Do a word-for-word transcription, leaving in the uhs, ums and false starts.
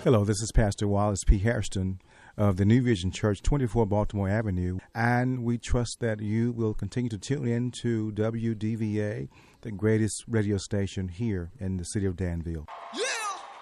Hello, this is Pastor Wallace P. Hairston of the New Vision Church, twenty-four Baltimore Avenue, and we trust that you will continue to tune in to W D V A, the greatest radio station here in the city of Danville. Yeah!